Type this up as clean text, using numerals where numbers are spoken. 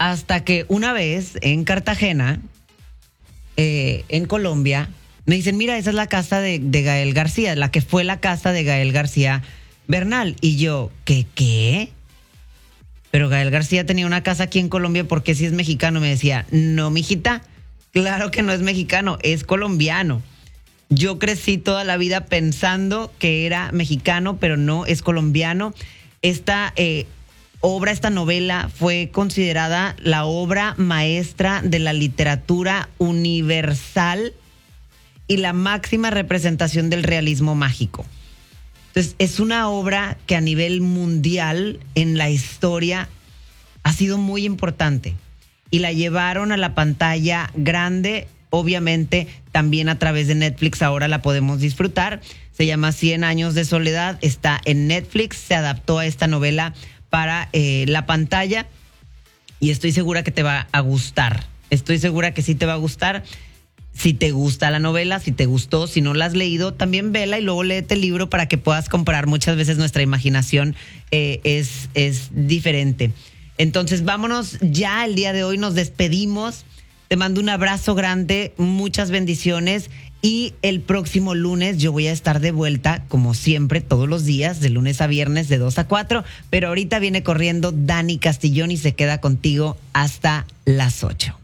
Hasta que una vez en Cartagena, en Colombia, me dicen, mira, esa es la casa de Gael García, la que fue la casa de Gael García Bernal. Y yo, ¿qué? Pero Gael García tenía una casa aquí en Colombia, porque si es mexicano. Me decía, no, mijita, claro que no es mexicano, es colombiano. Yo crecí toda la vida pensando que era mexicano, pero no, es colombiano. Esta esta novela fue considerada la obra maestra de la literatura universal y la máxima representación del realismo mágico. Entonces, es una obra que a nivel mundial en la historia ha sido muy importante y la llevaron a la pantalla grande. Obviamente, también a través de Netflix ahora la podemos disfrutar. Se llama 100 años de soledad, está en Netflix, se adaptó a esta novela para la pantalla y estoy segura que te va a gustar. Estoy segura que sí te va a gustar. Si te gusta la novela, si te gustó, si no la has leído, también vela y luego léete el libro para que puedas comparar. Muchas veces nuestra imaginación es diferente. Entonces, vámonos ya. El día de hoy nos despedimos. Te mando un abrazo grande, muchas bendiciones. Y el próximo lunes yo voy a estar de vuelta, como siempre, todos los días, de lunes a viernes, de 2 a 4. Pero ahorita viene corriendo Dani Castillón y se queda contigo hasta las 8.